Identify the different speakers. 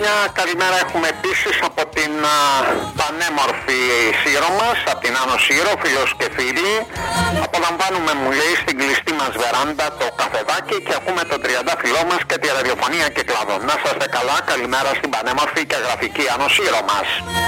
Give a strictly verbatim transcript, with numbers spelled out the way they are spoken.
Speaker 1: Μια καλημέρα έχουμε επίσης από την α, πανέμορφη Σύρο μας, από την Άνω Σύρο, φίλος και φίλοι. Απολαμβάνουμε, μου λέει, στην κλειστή μας βεράντα το καφεδάκι και ακούμε το τριαντάφυλλό μας και τη ραδιοφωνία Κυκλάδων. Να είστε καλά, καλημέρα στην πανέμορφη και γραφική Άνω Σύρο μας.